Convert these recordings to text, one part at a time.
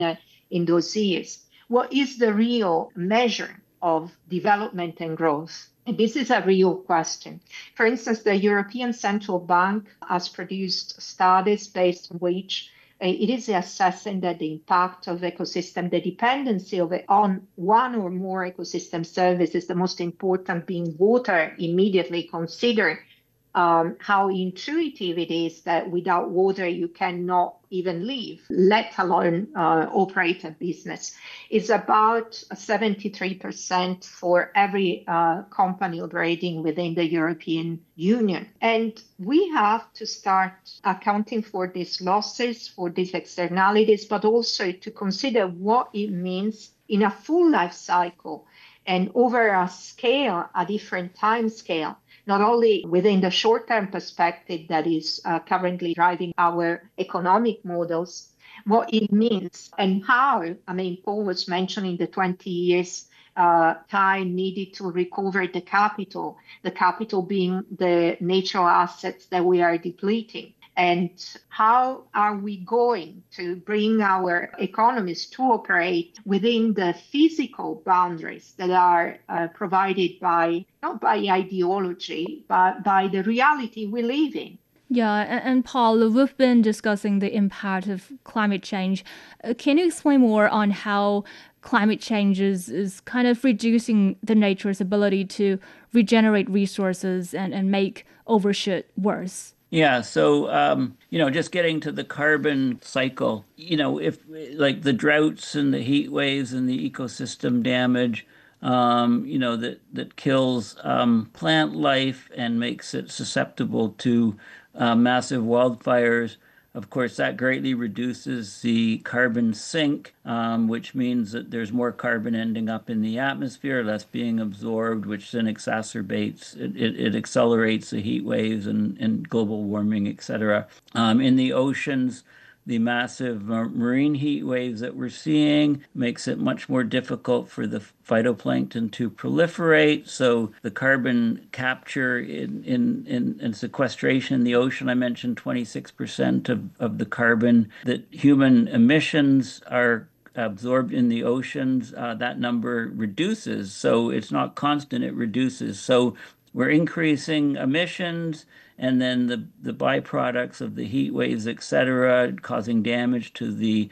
in those years. What is the real measure of development and growth? And this is a real question. For instance, the European Central Bank has produced studies based on which it is assessing that the impact of ecosystem, the dependency of it on one or more ecosystem services, the most important being water, immediately consider how intuitive it is that without water you cannot even live, let alone operate a business. It's about 73% for every company operating within the European Union. And we have to start accounting for these losses, for these externalities, but also to consider what it means in a full life cycle and over a scale, a different time scale, not only within the short-term perspective that is currently driving our economic models, what it means and how. I mean, Paul was mentioning the 20 years time needed to recover the capital being the natural assets that we are depleting. And how are we going to bring our economies to operate within the physical boundaries that are provided by, not by ideology, but by the reality we live in? Yeah, and Paul, we've been discussing the impact of climate change. Can you explain more on how climate change is kind of reducing the nature's ability to regenerate resources and make overshoot worse? Yeah, so just getting to the carbon cycle, if like the droughts and the heat waves and the ecosystem damage, that kills plant life and makes it susceptible to massive wildfires. Of course, that greatly reduces the carbon sink, which means that there's more carbon ending up in the atmosphere, less being absorbed, which then exacerbates, it accelerates the heat waves and global warming, etc. In the oceans, the massive marine heat waves that we're seeing makes it much more difficult for the phytoplankton to proliferate. So the carbon capture and sequestration in the ocean, I mentioned 26% of the carbon that human emissions are absorbed in the oceans, that number reduces. So it's not constant, it reduces. So we're increasing emissions, and then the byproducts of the heat waves, et cetera, causing damage to the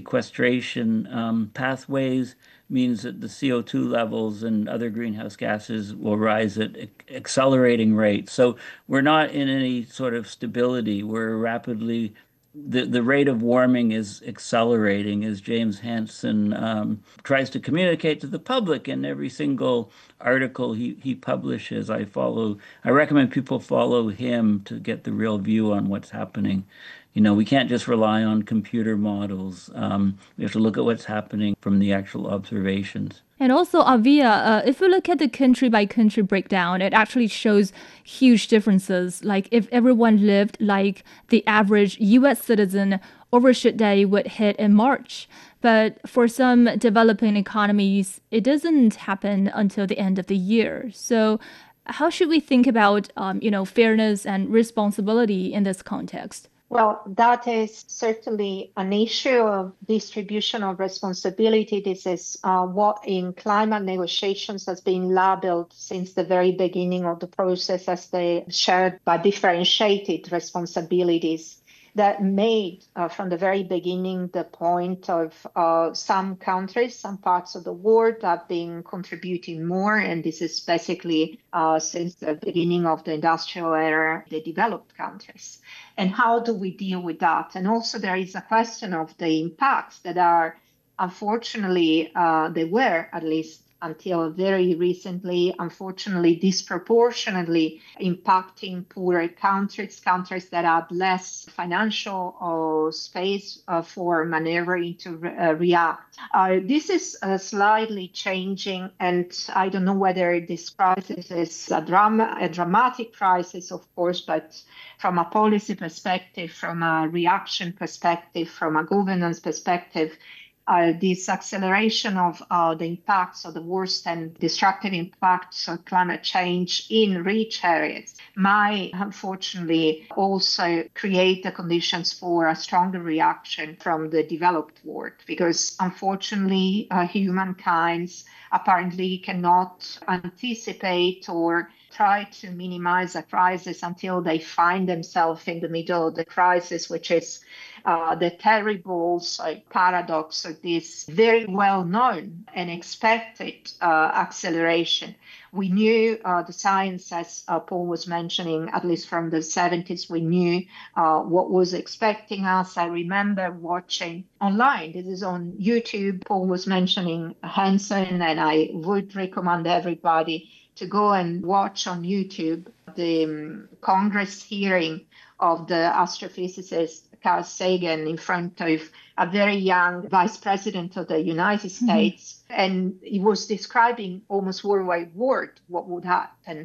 sequestration pathways, means that the CO2 levels and other greenhouse gases will rise at accelerating rates. So we're not in any sort of stability. We're rapidly the rate of warming is accelerating, as James Hansen tries to communicate to the public in every single article he publishes. I recommend people follow him to get the real view on what's happening. We can't just rely on computer models. We have to look at what's happening from the actual observations. And also, Avia, if we look at the country-by-country breakdown, it actually shows huge differences. Like if everyone lived like the average U.S. citizen, overshoot day would hit in March. But for some developing economies, it doesn't happen until the end of the year. So how should we think about, fairness and responsibility in this context? Well, that is certainly an issue of distribution of responsibility. This is what in climate negotiations has been labeled since the very beginning of the process as the shared but differentiated responsibilities that made from the very beginning the point of some countries, some parts of the world have been contributing more. And this is basically since the beginning of the industrial era, the developed countries. And how do we deal with that? And also there is a question of the impacts that are, unfortunately, they were, at least until very recently, unfortunately, disproportionately impacting poorer countries that have less financial space for maneuvering to react. This is slightly changing, and I don't know whether this crisis is a dramatic crisis, of course, but from a policy perspective, from a reaction perspective, from a governance perspective, this acceleration of the impacts of the worst and destructive impacts of climate change in rich areas might unfortunately also create the conditions for a stronger reaction from the developed world, because unfortunately humankind apparently cannot anticipate or try to minimize a crisis until they find themselves in the middle of the crisis, which is the terrible paradox of this very well-known and expected acceleration. We knew the science, as Paul was mentioning, at least from the 70s, we knew what was expecting us. I remember watching online, this is on YouTube, Paul was mentioning Hansen, and I would recommend everybody to go and watch on YouTube the Congress hearing of the astrophysicist Carl Sagan in front of a very young vice president of the United States. And he was describing almost worldwide word what would happen.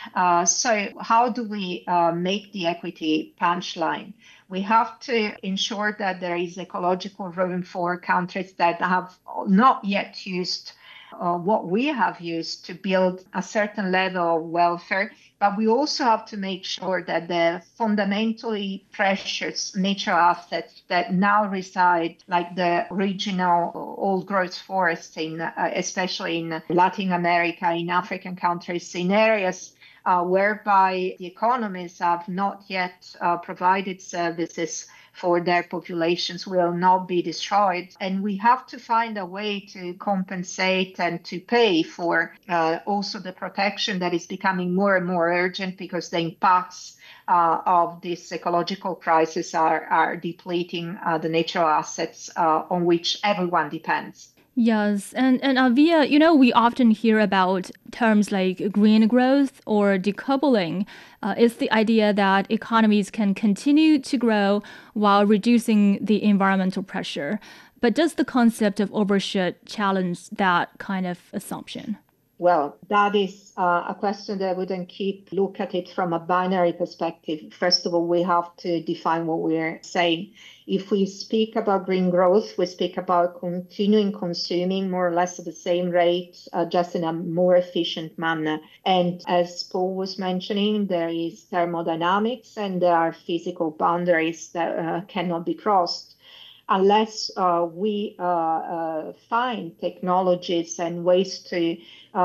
So how do we make the equity punchline? We have to ensure that there is ecological room for countries that have not yet used what we have used to build a certain level of welfare, but we also have to make sure that the fundamentally precious natural assets that now reside, like the regional old growth forests, especially in Latin America, in African countries, in areas whereby the economies have not yet provided services for their populations, will not be destroyed. And we have to find a way to compensate and to pay for also the protection that is becoming more and more urgent, because the impacts of this ecological crisis are depleting the natural assets on which everyone depends. Yes, and Via, we often hear about terms like green growth or decoupling. It's the idea that economies can continue to grow while reducing the environmental pressure. But does the concept of overshoot challenge that kind of assumption? Well, that is a question that I wouldn't look at it from a binary perspective. First of all, we have to define what we're saying. If we speak about green growth, we speak about continuing consuming more or less at the same rate, just in a more efficient manner. And as Paul was mentioning, there is thermodynamics and there are physical boundaries that cannot be crossed. Unless we find technologies and ways to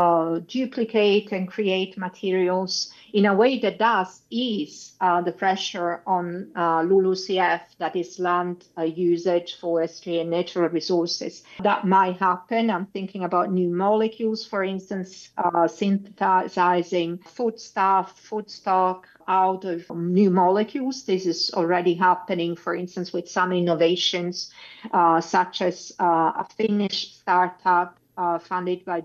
duplicate and create materials in a way that does ease the pressure on LULUCF, that is land usage, forestry, and natural resources. That might happen. I'm thinking about new molecules, for instance, synthesizing food stock out of new molecules. This is already happening, for instance, with some innovations, such as a Finnish startup funded by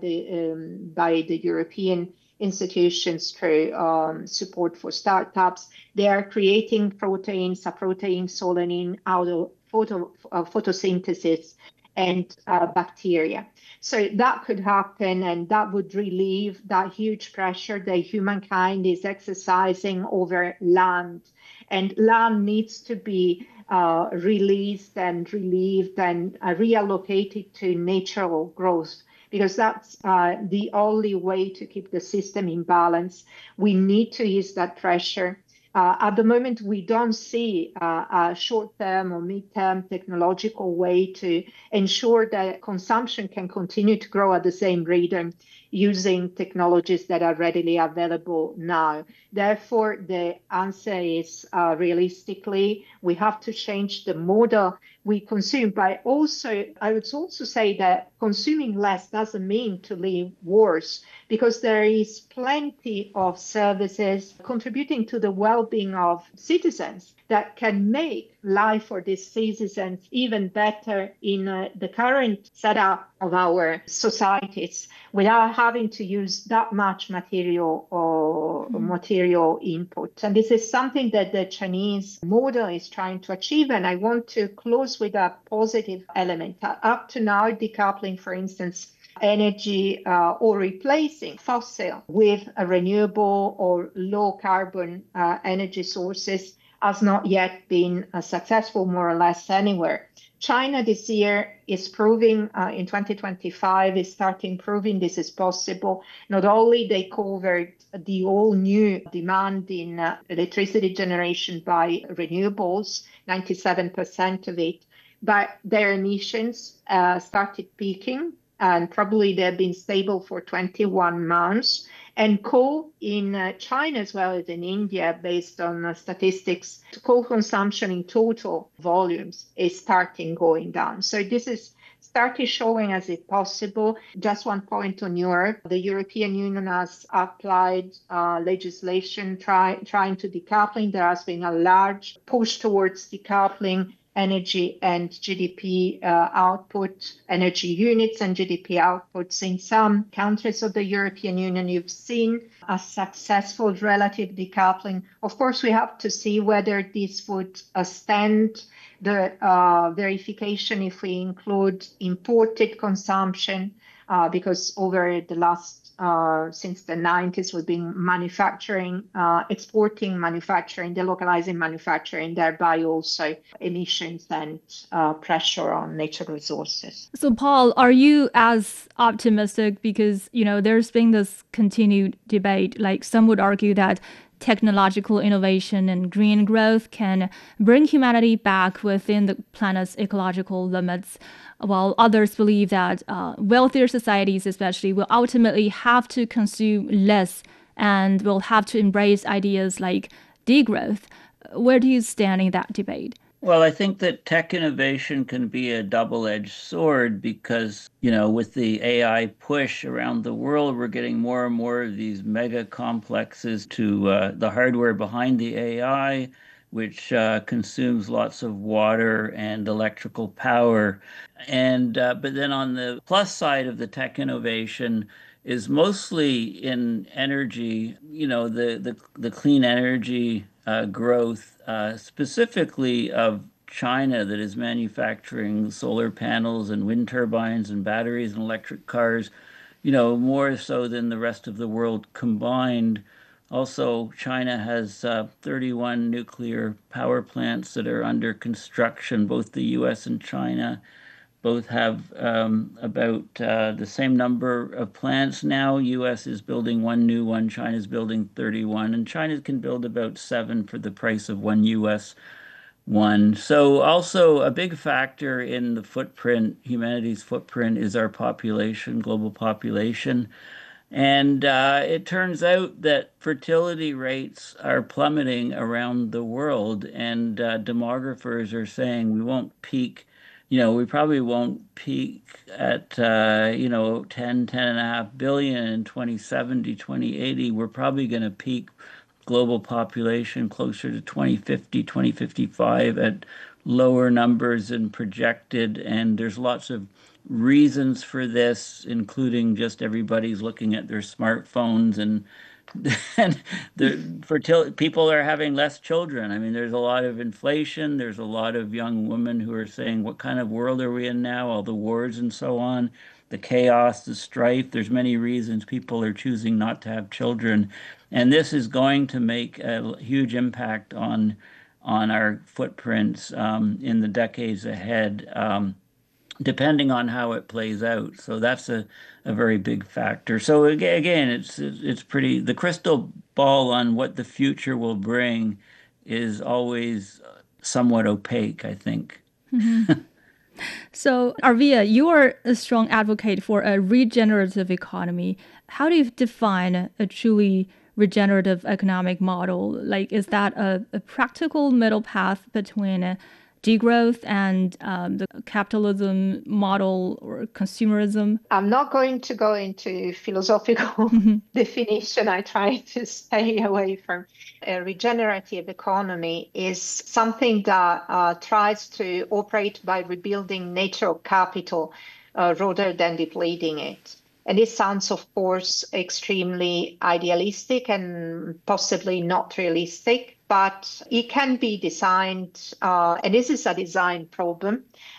the European institutions through support for startups. They are creating proteins, a protein solanine, out of photosynthesis and bacteria. So that could happen, and that would relieve that huge pressure that humankind is exercising over land. And land needs to be released and relieved and reallocated to natural growth, because that's the only way to keep the system in balance. We need to ease that pressure. At the moment, we don't see a short-term or mid-term technological way to ensure that consumption can continue to grow at the same rhythm using technologies that are readily available now. Therefore, the answer is realistically, we have to change the model we consume. But also, I would also say that consuming less doesn't mean to live worse, because there is plenty of services contributing to the well-being of citizens that can make life for these citizens even better in the current setup of our societies, without having to use that much material or material input. And this is something that the Chinese model is trying to achieve. And I want to close with a positive element. Up to now, decoupling, for instance, energy or replacing fossil with a renewable or low carbon energy sources has not yet been successful, more or less anywhere. China this year is proving, in 2025, is starting proving this is possible. Not only they covered the all new demand in electricity generation by renewables, 97% of it, but their emissions started peaking, and probably they've been stable for 21 months. And coal in China as well as in India, based on statistics, coal consumption in total volumes is starting going down. So this is started showing as it possible. Just one point on Europe. The European Union has applied legislation trying to decoupling. There has been a large push towards decoupling energy and GDP output, energy units and GDP outputs. In some countries of the European Union, you've seen a successful relative decoupling. Of course, we have to see whether this would stand the verification if we include imported consumption, because over the last since the 90s, we've been manufacturing, exporting manufacturing, delocalizing manufacturing, thereby also emissions and pressure on natural resources. So, Paul, are you as optimistic? Because, there's been this continued debate. Like some would argue that technological innovation and green growth can bring humanity back within the planet's ecological limits, while others believe that wealthier societies especially will ultimately have to consume less and will have to embrace ideas like degrowth. Where do you stand in that debate? Well, I think that tech innovation can be a double-edged sword because, with the AI push around the world, we're getting more and more of these mega complexes to the hardware behind the AI, which consumes lots of water and electrical power. And but then on the plus side of the tech innovation is mostly in energy, the clean energy growth, specifically of China, that is manufacturing solar panels and wind turbines and batteries and electric cars, more so than the rest of the world combined. Also, China has 31 nuclear power plants that are under construction. Both the US and China both have about the same number of plants now. US is building one new one, China's building 31, and China can build about 7 for the price of one US one. So also a big factor in the footprint, humanity's footprint, is our population, global population. And it turns out that fertility rates are plummeting around the world, and demographers are saying we won't peak. We probably won't peak at, 10.5 billion in 2070, 2080. We're probably going to peak global population closer to 2050, 2055 at lower numbers than projected. And there's lots of reasons for this, including just everybody's looking at their smartphones and the fertility, people are having less children. I mean, there's a lot of inflation. There's a lot of young women who are saying, what kind of world are we in now? All the wars and so on, the chaos, the strife. There's many reasons people are choosing not to have children. And this is going to make a huge impact on our footprints in the decades ahead, depending on how it plays out. So that's a very big factor. So again, it's pretty, the crystal ball on what the future will bring is always somewhat opaque, I think. Mm-hmm. So, Arvia, you are a strong advocate for a regenerative economy. How do you define a truly regenerative economic model? Like, is that a practical middle path between degrowth and the capitalism model or consumerism? I'm not going to go into philosophical definition. I try to stay away from. A regenerative economy is something that tries to operate by rebuilding natural capital rather than depleting it. And this sounds, of course, extremely idealistic and possibly not realistic, but it can be designed, and this is a design problem,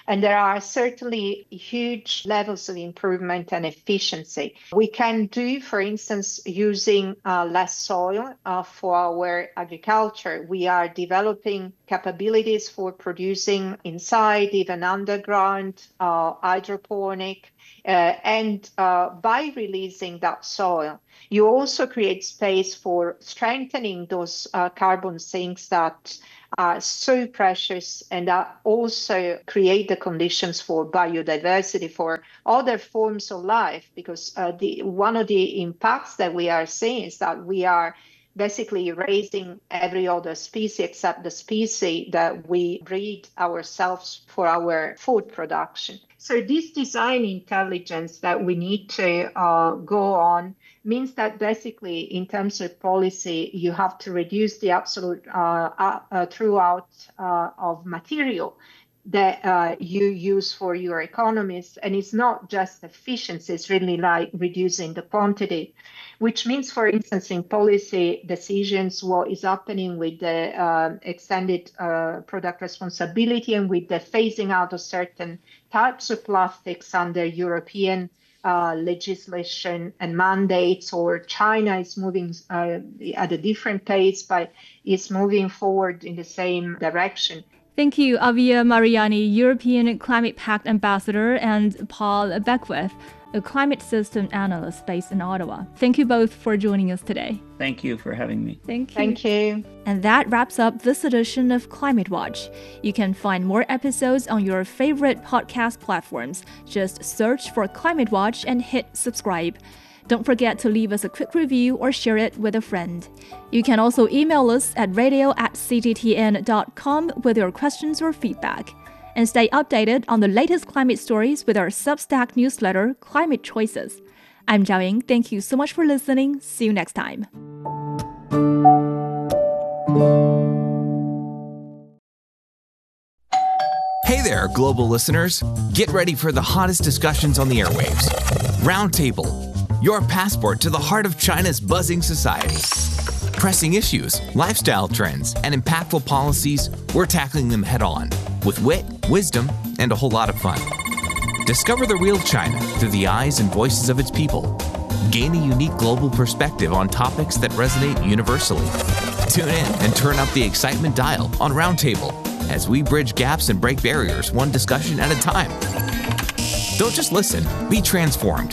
And there are certainly huge levels of improvement and efficiency. We can do, for instance, using less soil for our agriculture. We are developing capabilities for producing inside, even underground, hydroponic. And by releasing that soil, you also create space for strengthening those carbon sinks that are so precious and that also create the conditions for biodiversity, for other forms of life, because one of the impacts that we are seeing is that we are basically raising every other species except the species that we breed ourselves for our food production. So this design intelligence that we need to go on means that basically in terms of policy, you have to reduce the absolute throughout of material that you use for your economies. And it's not just efficiency, it's really like reducing the quantity, which means, for instance, in policy decisions, what is happening with the extended product responsibility and with the phasing out of certain types of plastics under European legislation and mandates, or China is moving at a different pace, but is moving forward in the same direction. Thank you, Avia Mariani, European Climate Pact Ambassador, and Paul Beckwith, a climate system analyst based in Ottawa. Thank you both for joining us today. Thank you for having me. Thank you. Thank you. And that wraps up this edition of Climate Watch. You can find more episodes on your favorite podcast platforms. Just search for Climate Watch and hit subscribe. Don't forget to leave us a quick review or share it with a friend. You can also email us at radio@cgtn.com with your questions or feedback. And stay updated on the latest climate stories with our Substack newsletter, Climate Choices. I'm Zhao Ying. Thank you so much for listening. See you next time. Hey there, global listeners. Get ready for the hottest discussions on the airwaves. Roundtable, your passport to the heart of China's buzzing society. Pressing issues, lifestyle trends, and impactful policies, we're tackling them head on with wit, wisdom, and a whole lot of fun. Discover the real China through the eyes and voices of its people. Gain a unique global perspective on topics that resonate universally. Tune in and turn up the excitement dial on Roundtable as we bridge gaps and break barriers one discussion at a time. Don't just listen, be transformed.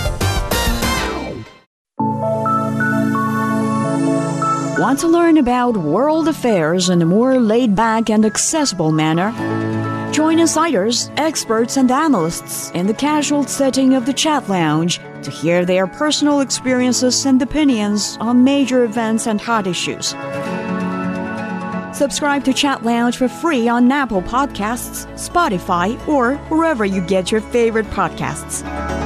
Want to learn about world affairs in a more laid-back and accessible manner? Join insiders, experts, and analysts in the casual setting of the Chat Lounge to hear their personal experiences and opinions on major events and hot issues. Subscribe to Chat Lounge for free on Apple Podcasts, Spotify, or wherever you get your favorite podcasts.